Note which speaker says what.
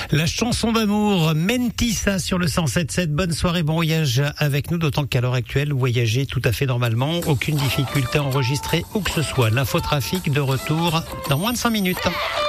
Speaker 1: La chanson d'amour, Mentissa sur le 107.7. Bonne soirée, bon voyage avec nous, d'autant qu'à l'heure actuelle, vous voyagez tout à fait normalement. Aucune difficulté enregistrée où que ce soit. L'infotrafic de retour dans moins de 5 minutes.